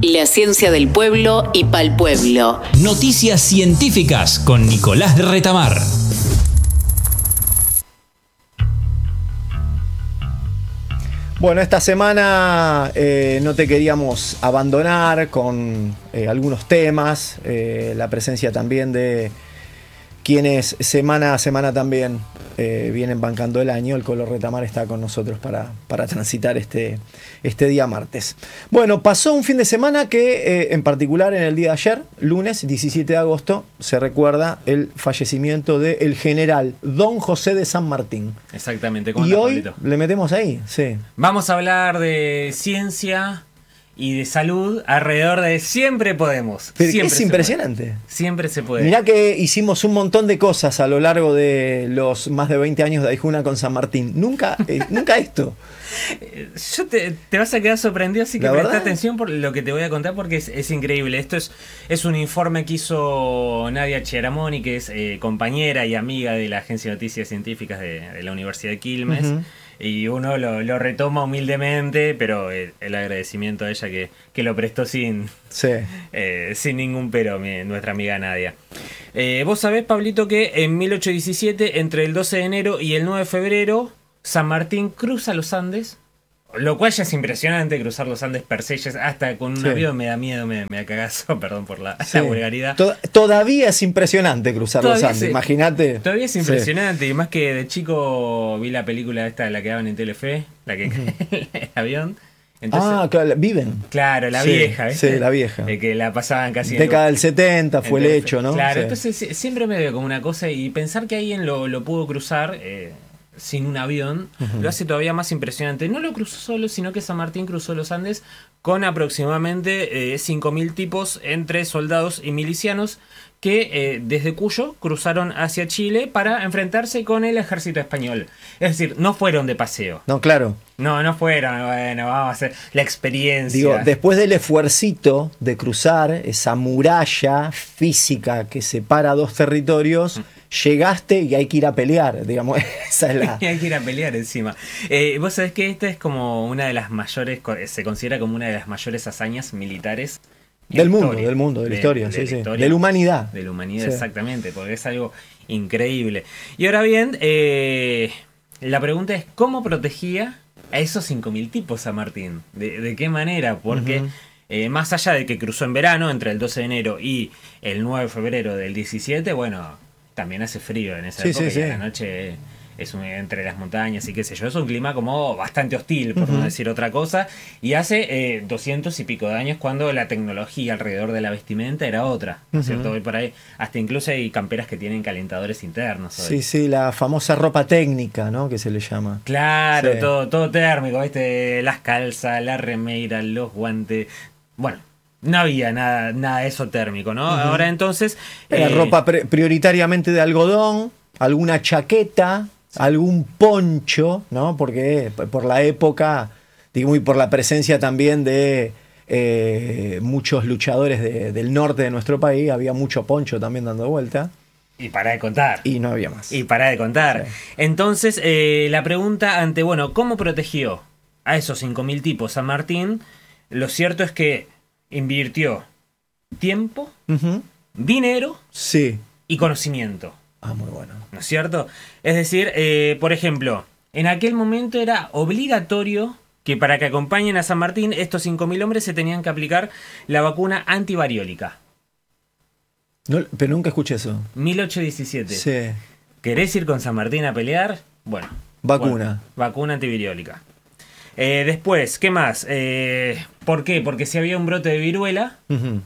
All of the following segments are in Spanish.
La ciencia del pueblo y pa'l pueblo. Noticias científicas con Nicolás de Retamar. Bueno, esta semana no te queríamos abandonar con algunos temas, la presencia también de quienes semana a semana también vienen bancando el año. El Colo Retamar está con nosotros para transitar este día martes. Bueno, pasó un fin de semana que en particular en el día de ayer, lunes 17 de agosto, se recuerda el fallecimiento del general Don José de San Martín. Exactamente. Y hoy le metemos ahí, sí. Vamos a hablar de ciencia y de salud alrededor de Siempre Podemos. Pero Siempre es impresionante. Siempre se puede. Mirá que hicimos un montón de cosas a lo largo de los más de 20 años de Aijuna con San Martín. Nunca esto. Te vas a quedar sorprendido, así que presta atención por lo que te voy a contar porque es increíble. Esto es un informe que hizo Nadia Chiaramoni, que es compañera y amiga de la Agencia de Noticias Científicas de la Universidad de Quilmes. Uh-huh. Y uno lo retoma humildemente, pero el agradecimiento a ella que lo prestó sin ningún pero, nuestra amiga Nadia. Vos sabés, Pablito, que en 1817, entre el 12 de enero y el 9 de febrero, San Martín cruza los Andes, lo cual ya es impresionante, cruzar los Andes per se, hasta con un avión me da miedo, me da cagazo, perdón por la vulgaridad. Todavía es impresionante cruzar los Andes, imagínate. Todavía es impresionante, y más que de chico vi la película esta, la que daban en Telefe, la que cae el avión. Entonces, claro, Viven. Claro, la vieja, ¿viste? Sí, la vieja. Que la pasaban casi... Década del 70 fue el hecho, ¿no? Claro, entonces siempre me veo como una cosa, y pensar que alguien lo pudo cruzar... sin un avión, lo hace todavía más impresionante. No lo cruzó solo, sino que San Martín cruzó los Andes con aproximadamente 5.000 tipos entre soldados y milicianos que desde Cuyo cruzaron hacia Chile para enfrentarse con el ejército español. Es decir, no fueron de paseo. No, claro. No fueron, bueno, vamos a hacer la experiencia. Digo, después del esfuercito de cruzar esa muralla física que separa dos territorios, llegaste y hay que ir a pelear, digamos, esa es la... Hay que ir a pelear encima. Vos sabés que esta es como una de las mayores, se considera como una de las mayores hazañas militares del mundo, de la historia, sí. De la humanidad. De la humanidad, exactamente, porque es algo increíble. Y ahora bien, la pregunta es, ¿cómo protegía a esos 5.000 tipos San Martín? ¿De qué manera? Porque... más allá de que cruzó en verano, entre el 12 de enero y el 9 de febrero del 17, bueno, también hace frío en esa época y a la noche es entre las montañas y qué sé yo. Es un clima como bastante hostil, por no decir otra cosa. Y hace 200 y pico de años cuando la tecnología alrededor de la vestimenta era otra, ¿no es cierto? Hoy por ahí hasta incluso hay camperas que tienen calentadores internos hoy. Sí, la famosa ropa técnica, ¿no? Que se le llama. Claro, todo térmico, ¿viste? Las calzas, la remera, los guantes... Bueno, no había nada de eso térmico, ¿no? Ahora entonces... Era ropa prioritariamente de algodón, alguna chaqueta, algún poncho, ¿no? Porque por la época, digo, y por la presencia también de muchos luchadores del norte de nuestro país, había mucho poncho también dando vuelta. Y para de contar. Y no había más. Y para de contar. Sí. Entonces, la pregunta ¿cómo protegió a esos 5.000 tipos San Martín? Lo cierto es que invirtió tiempo, dinero y conocimiento. Muy bueno. ¿No es cierto? Es decir, por ejemplo, en aquel momento era obligatorio que para que acompañen a San Martín, estos 5.000 hombres se tenían que aplicar la vacuna antivariólica. No, pero nunca escuché eso. 1817. Sí. ¿Querés ir con San Martín a pelear? Bueno. Vacuna. Vacuna antivariólica. Después, ¿qué más? ¿Por qué? Porque si había un brote de viruela...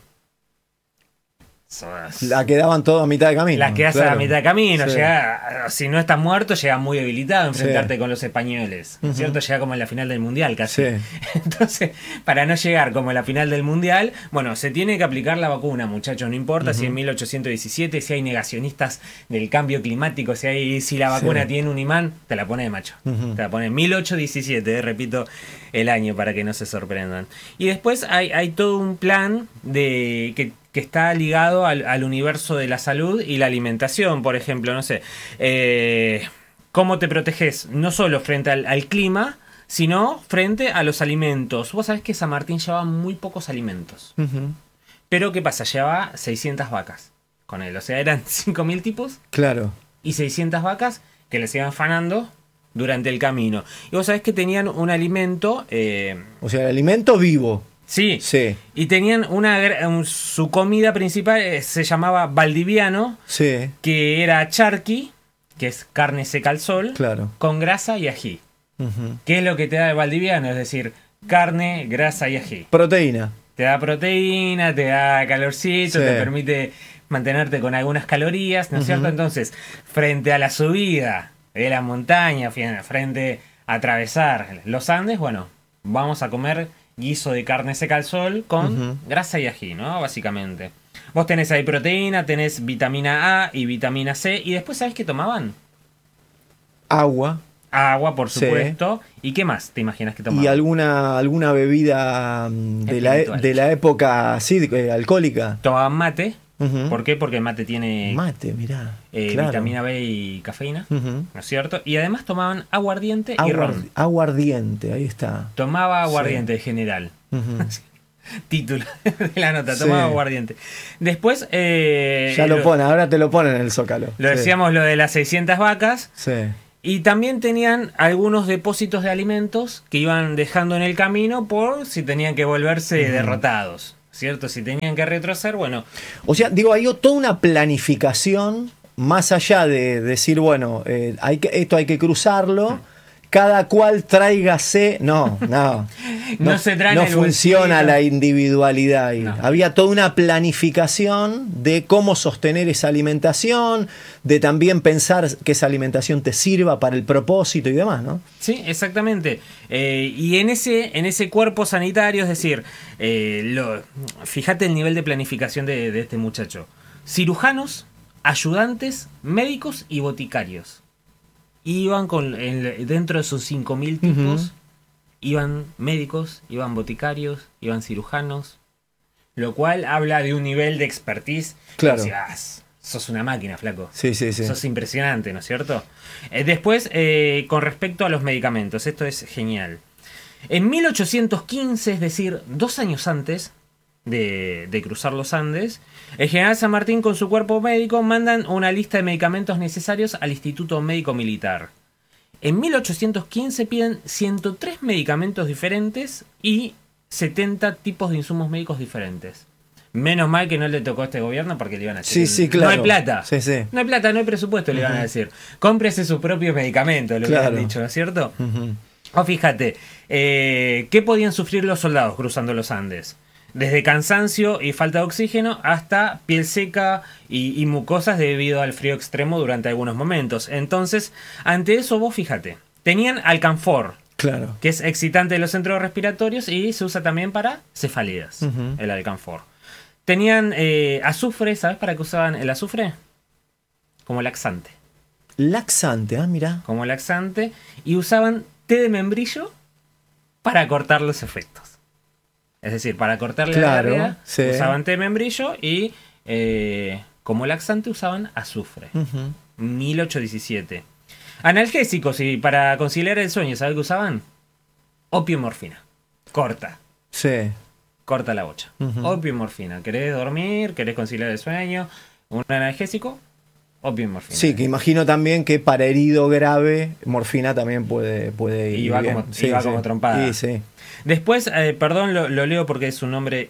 La quedaban todos a mitad de camino. La quedás a mitad de camino. Si no estás muerto, llega muy debilitado a enfrentarte con los españoles. ¿No es cierto? Llega como en la final del Mundial casi. Entonces, para no llegar como en la final del Mundial, bueno, se tiene que aplicar la vacuna, muchachos. No importa si en 1817, si hay negacionistas del cambio climático, si la vacuna tiene un imán, te la pone de macho. Te la pone en 1817, repito el año para que no se sorprendan. Y después hay todo un plan de que está ligado al universo de la salud y la alimentación, por ejemplo, no sé, cómo te proteges no solo frente al clima, sino frente a los alimentos. Vos sabés que San Martín llevaba muy pocos alimentos. Pero ¿qué pasa? Llevaba 600 vacas con él. O sea, eran 5.000 tipos. Claro. Y 600 vacas que les iban fanando durante el camino. Y vos sabés que tenían un alimento... o sea, el alimento vivo. Sí. Sí. Y tenían su comida principal se llamaba valdiviano. Sí. Que era charqui, que es carne seca al sol. Claro. Con grasa y ají. ¿Qué es lo que te da el valdiviano? Es decir, carne, grasa y ají. Proteína. Te da proteína, te da calorcito, Sí. te permite mantenerte con algunas calorías, ¿no es cierto? Entonces, frente a la subida de la montaña, frente a atravesar los Andes, bueno, vamos a comer guiso de carne seca al sol con grasa y ají, ¿no? Básicamente. Vos tenés ahí proteína, tenés vitamina A y vitamina C, y después, ¿sabés qué tomaban? Agua. Agua, por Sí. supuesto. ¿Y qué más te imaginas que tomaban? Y alguna bebida de la época, sí, alcohólica. Tomaban mate. Ujú. ¿Por qué? Porque el mate tiene Mate, mirá. Claro. vitamina B y cafeína, Ujú. ¿no es cierto? Y además tomaban aguardiente y ron. Aguardiente, ahí está. Tomaba aguardiente en general. Ujú. Título de la nota, Sí. tomaba aguardiente. Después... Ya lo pone, ahora te lo ponen en el Zócalo. Lo Sí. decíamos, lo de las 600 vacas. Sí. Y también tenían algunos depósitos de alimentos que iban dejando en el camino por si tenían que volverse derrotados, ¿cierto? Si tenían que retroceder, bueno. O sea, digo, hay toda una planificación más allá de decir, bueno, esto hay que cruzarlo, cada cual tráigase. No No se traen no el funciona bolsillo. la individualidad ahí. No. Había toda una planificación de cómo sostener esa alimentación, de también pensar que esa alimentación te sirva para el propósito y demás, ¿no? Sí, exactamente. Y en ese cuerpo sanitario, es decir, fíjate el nivel de planificación de este muchacho. Cirujanos, ayudantes, médicos y boticarios. Iban dentro de sus 5.000 tipos, iban médicos, iban boticarios, iban cirujanos, lo cual habla de un nivel de expertise. Claro. O sea, sos una máquina, flaco. Sí. Sos impresionante, ¿no es cierto? Después, con respecto a los medicamentos, esto es genial. En 1815, es decir, 2 años antes de cruzar los Andes, el general San Martín con su cuerpo médico mandan una lista de medicamentos necesarios al Instituto Médico Militar. En 1815 piden 103 medicamentos diferentes y 70 tipos de insumos médicos diferentes. Menos mal que no le tocó a este gobierno porque le iban a decir, Sí, claro. no hay plata. Sí. No hay plata, no hay presupuesto, le iban a decir. Cómprese sus propios medicamentos, le Claro. hubieran dicho, ¿no es cierto? O fíjate, ¿qué podían sufrir los soldados cruzando los Andes? Desde cansancio y falta de oxígeno hasta piel seca y mucosas debido al frío extremo durante algunos momentos. Entonces, ante eso vos fíjate, tenían alcanfor, Claro. que es excitante de los centros respiratorios y se usa también para cefaleas, el alcanfor. Tenían azufre, ¿sabes para qué usaban el azufre? Como laxante. Laxante, mirá. Como laxante, y usaban té de membrillo para cortar los efectos. Es decir, para cortarle Claro, la diarrea, sí. usaban té de membrillo y como laxante usaban azufre. 1817. Analgésicos y para conciliar el sueño, ¿sabes qué usaban? Opio y morfina. Corta la bocha. Opio y morfina. ¿Querés dormir? ¿Querés conciliar el sueño? ¿Un analgésico? Opio y morfina. Sí, que imagino también que para herido grave, morfina también puede ir. Iba bien. como trompada. Sí. Después, perdón, lo leo porque es un nombre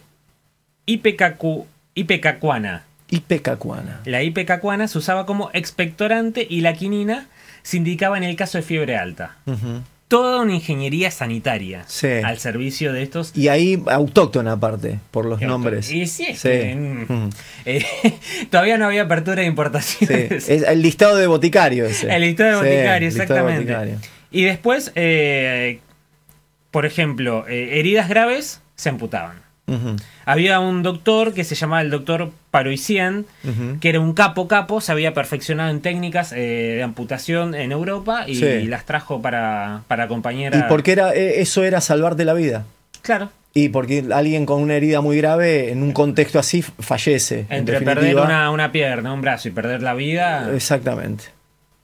ipecacuana. Ipecacuana. La ipecacuana se usaba como expectorante y la quinina se indicaba en el caso de fiebre alta. Toda una ingeniería sanitaria al servicio de estos. Y ahí autóctona aparte, por los nombres. Y sí, es que, todavía no había apertura de importaciones. Es el listado de boticario ese. El listado de boticario, el listado de exactamente. boticario. Y después, por ejemplo, heridas graves se amputaban. Había un doctor que se llamaba el doctor Paroissien, que era un capo, se había perfeccionado en técnicas de amputación en Europa y las trajo para acompañar a... ¿Y por qué eso era salvarte la vida? Claro. Y porque alguien con una herida muy grave, en un contexto así, fallece. Entre perder una pierna, un brazo y perder la vida... Exactamente.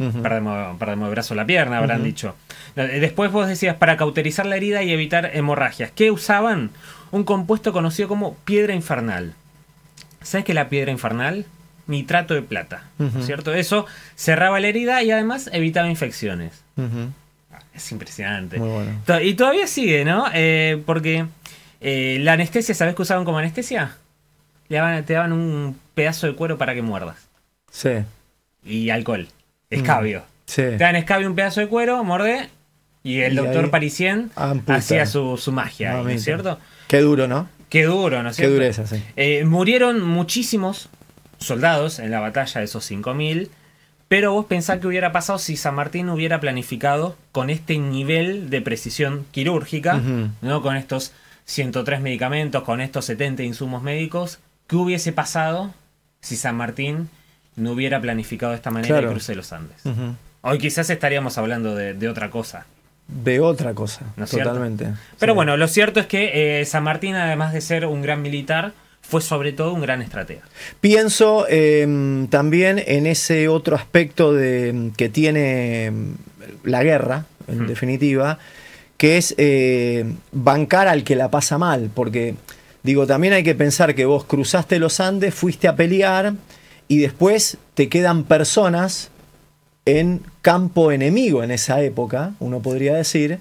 perdemos el brazo o la pierna, habrán dicho. Después vos decías, para cauterizar la herida y evitar hemorragias. ¿Qué usaban? Un compuesto conocido como piedra infernal. ¿Sabes qué es la piedra infernal? Nitrato de plata, ¿cierto? Eso cerraba la herida y además evitaba infecciones. Es impresionante. Muy bueno. Y todavía sigue, ¿no? Porque la anestesia, ¿sabes qué usaban como anestesia? Te daban un pedazo de cuero para que muerdas. Sí. Y alcohol. Escabio. Sí. Te dan escabio, un pedazo de cuero, mordé. Y el doctor Parisien hacía su magia, ¿no es cierto? Qué duro, ¿no? Qué duro, ¿no es cierto? Qué dureza, sí. Murieron muchísimos soldados en la batalla de esos 5.000. Pero vos pensás que hubiera pasado si San Martín hubiera planificado con este nivel de precisión quirúrgica, ¿no? Con estos 103 medicamentos, con estos 70 insumos médicos. ¿Qué hubiese pasado si San Martín no hubiera planificado de esta manera el cruce de los Andes? Hoy quizás estaríamos hablando de otra cosa. De otra cosa, ¿no es totalmente. cierto? Pero sí. Bueno, lo cierto es que San Martín, además de ser un gran militar, fue sobre todo un gran estratega. Pienso también en ese otro aspecto que tiene la guerra, en definitiva, que es bancar al que la pasa mal, porque digo, también hay que pensar que vos cruzaste los Andes, fuiste a pelear y después te quedan personas en campo enemigo en esa época, uno podría decir,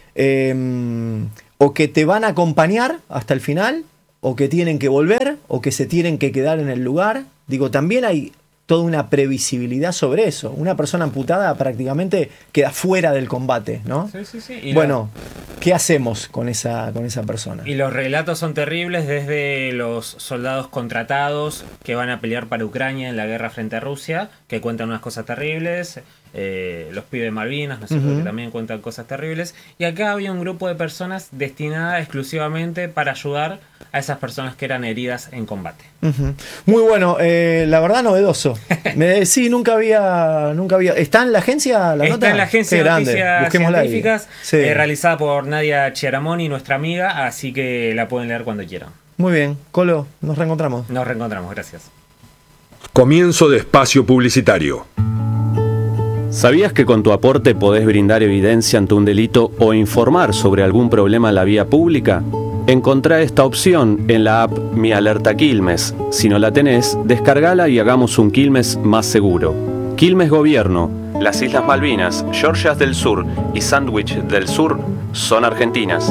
o que te van a acompañar hasta el final, o que tienen que volver, o que se tienen que quedar en el lugar. Digo, también hay toda una previsibilidad sobre eso. Una persona amputada prácticamente queda fuera del combate, ¿no? Sí. Y bueno, ¿qué hacemos con esa persona? Y los relatos son terribles, desde los soldados contratados que van a pelear para Ucrania en la guerra frente a Rusia, que cuentan unas cosas terribles, los pibes de Malvinas, ¿no es cierto?, que también cuentan cosas terribles. Y acá había un grupo de personas destinada exclusivamente para ayudar a esas personas que eran heridas en combate. Muy bueno, la verdad novedoso. Sí, nunca había. ¿Está en la agencia la nota? Está en la agencia de noticias científicas, sí. Realizada por Nadia Chiaramoni, nuestra amiga, así que la pueden leer cuando quieran. Muy bien, Colo, nos reencontramos. Nos reencontramos, gracias. Comienzo de espacio publicitario. ¿Sabías que con tu aporte podés brindar evidencia ante un delito o informar sobre algún problema en la vía pública? Encontrá esta opción en la app Mi Alerta Quilmes. Si no la tenés, descargala y hagamos un Quilmes más seguro. Quilmes Gobierno, las Islas Malvinas, Georgias del Sur y Sandwich del Sur son argentinas.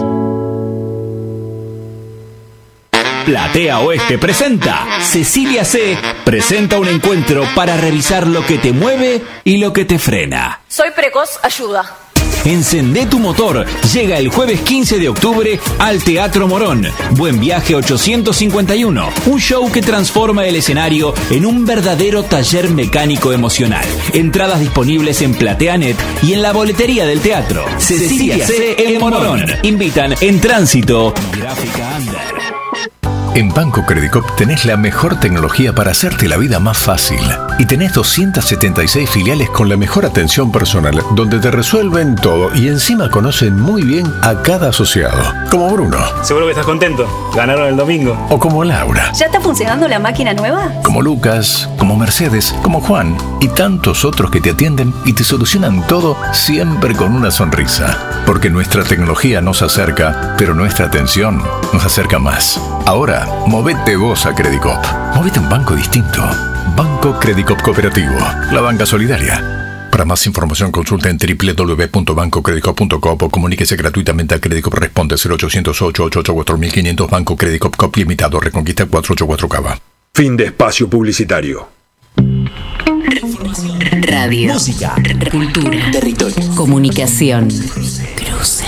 Platea Oeste presenta Cecilia C. presenta un encuentro para revisar lo que te mueve y lo que te frena. Soy precoz, ayuda. Encendé tu motor. Llega el jueves 15 de octubre al Teatro Morón. Buen Viaje 851. Un show que transforma el escenario en un verdadero taller mecánico emocional. Entradas disponibles en PlateaNet y en la boletería del teatro. Cecilia C. El Morón. Invitan En Tránsito y Gráfica Under. En Banco Credicop tenés la mejor tecnología para hacerte la vida más fácil. Y tenés 276 filiales con la mejor atención personal, donde te resuelven todo y encima conocen muy bien a cada asociado. Como Bruno. Seguro que estás contento. Ganaron el domingo. O como Laura. ¿Ya está funcionando la máquina nueva? Como Lucas, como Mercedes, como Juan y tantos otros que te atienden y te solucionan todo siempre con una sonrisa. Porque nuestra tecnología nos acerca, pero nuestra atención nos acerca más. Ahora, movete vos a Credicop. Movete a un banco distinto. Banco Credicop Cooperativo. La banca solidaria. Para más información consulta en www.bancocredicop.com o comuníquese gratuitamente a Credicop. Responde 0800-888-4500. Banco Credicop Cop Limitado. Reconquista 484 Cava. Fin de espacio publicitario. Radio. Música. Cultura. Territorio. Comunicación. Cruce.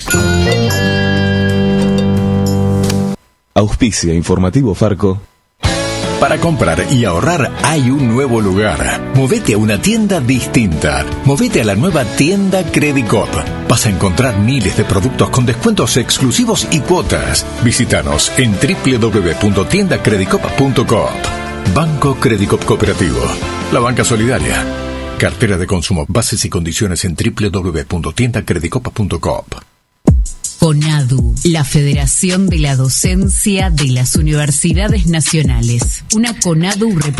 Auspicia Informativo Farco. Para comprar y ahorrar hay un nuevo lugar. Movete a una tienda distinta. Movete a la nueva tienda Credicop. Vas a encontrar miles de productos con descuentos exclusivos y cuotas. Visítanos en www.tiendacredicop.com. Banco Credicop Cooperativo. La banca solidaria. Cartera de consumo. Bases y condiciones en www.tiendacredicop.com. CONADU, la Federación de la Docencia de las Universidades Nacionales. Una CONADU